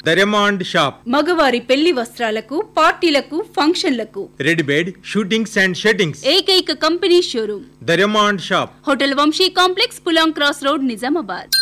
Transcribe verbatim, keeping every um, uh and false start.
The Raymond shop. మగవారి పెళ్లి వస్త్రాలకు, పార్టీలకు, ఫంక్షన్లకు రెడీ బెడ్, షూటింగ్స్ అండ్ షెట్టింగ్స్. ఏకైక company showroom the Raymond shop. Hotel Vamsi complex, Pulang cross road, Nizamabad.